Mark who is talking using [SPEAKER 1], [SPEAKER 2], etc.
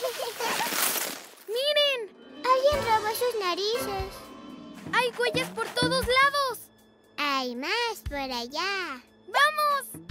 [SPEAKER 1] ¡Miren!
[SPEAKER 2] Alguien robó sus narices.
[SPEAKER 1] ¡Hay huellas por todos lados!
[SPEAKER 2] Hay más por allá.
[SPEAKER 1] ¡Vamos!